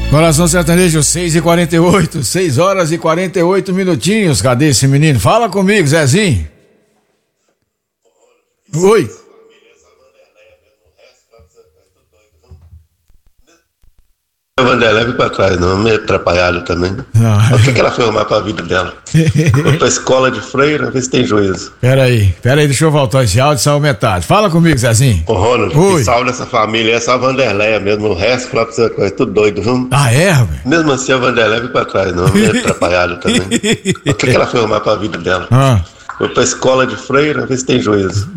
Coração Sertanejo, 6h48, 6 horas e 48 minutinhos. Cadê esse menino? Fala comigo, Zezinho. Oi. O Vanderlei veio pra trás, não, meio atrapalhado também. O que ela foi arrumar pra vida dela? Foi pra escola de freira, ver se tem juízo. Peraí, deixa eu voltar esse áudio, saiu metade. Fala comigo, Zezinho. Ô, Ronald, que salve dessa família, é só a Vanderlei mesmo, o resto, falar pra você, é tudo doido, viu? Ah, é, velho? Mesmo assim, a Vanderlei veio pra trás, não, meio atrapalhado também. O que ela foi arrumar pra vida dela? Foi pra escola de freira, ver se tem juízo.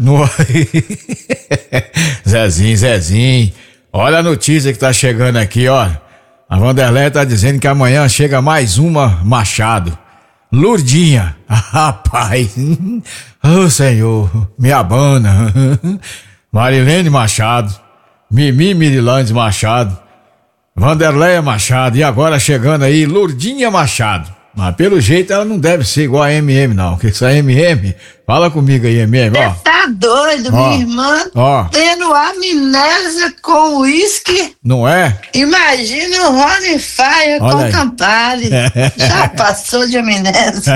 Zezinho, olha a notícia que tá chegando aqui, ó. A Vanderlei tá dizendo que amanhã chega mais uma Machado. Lourdinha. Rapaz. Ô, Senhor. Me abana. Marilene Machado. Mimi Mirilandes Machado. Vanderlei Machado. E agora chegando aí, Lourdinha Machado. Mas pelo jeito ela não deve ser igual a MM, não. Porque essa MM... Fala comigo aí, MM, ó. Você tá doido, minha irmã? Tendo amnésia com uísque. Não é? Imagina o Rony Fire com Campari. Já passou de amnésia.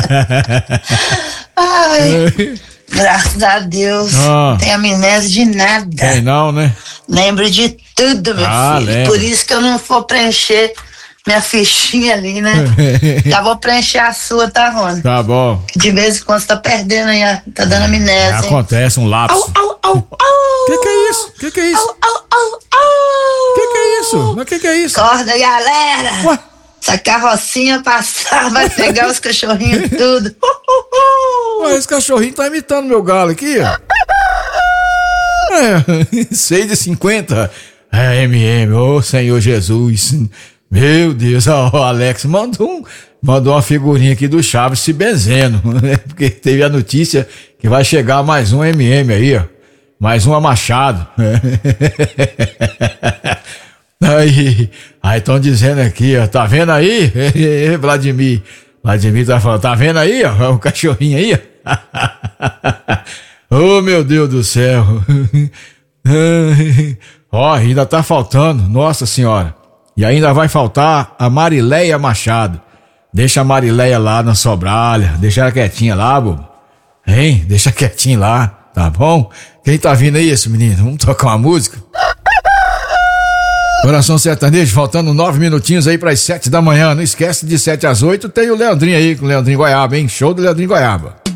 Ai, graças a Deus. Não tem amnésia de nada. Tem não, né? Lembro de tudo, meu filho. Lembra. Por isso que eu não vou preencher minha fichinha ali, né? Já vou preencher a sua, tá, Rony? Tá bom. De vez em quando você tá perdendo aí, tá dando amnésia. Acontece um lapso. Que é isso? Que é isso? Que é isso? Mas que é isso? Acorda, galera! Ué? Essa carrocinha passar vai pegar os cachorrinhos tudo. Ué, esse cachorrinho tá imitando meu galo aqui, ó. 6h50. MM, ô Senhor Jesus. Meu Deus, o Alex mandou uma figurinha aqui do Chaves se benzendo, né? Porque teve a notícia que vai chegar mais um MM aí, ó. Mais uma Machado. Aí estão dizendo aqui, ó, tá vendo aí? Vladimir tá falando, tá vendo aí, ó, o cachorrinho aí, ó. Oh, meu Deus do céu. Ó, ainda tá faltando, nossa senhora. E ainda vai faltar a Marileia Machado. Deixa a Marileia lá na sobralha. Deixa ela quietinha lá, bobo. Hein? Deixa quietinha lá, tá bom? Quem tá vindo aí, esse menino? Vamos tocar uma música? Coração Sertanejo, faltando 9 minutinhos aí pras 7 da manhã. Não esquece, de 7 às 8 tem o Leandrinho aí, com o Leandrinho Goiaba, hein? Show do Leandrinho Goiaba.